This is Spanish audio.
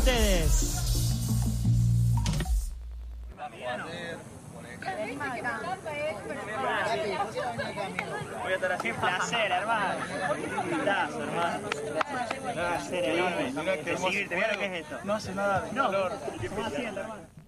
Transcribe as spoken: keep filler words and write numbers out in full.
ustedes. Voy a estar así. Qué placer, hermano. Gustazo, hermano. Un placer enorme. Recibirte, mira lo que es esto. No hace nada de No, calor. ¿cómo haciendo, hermano?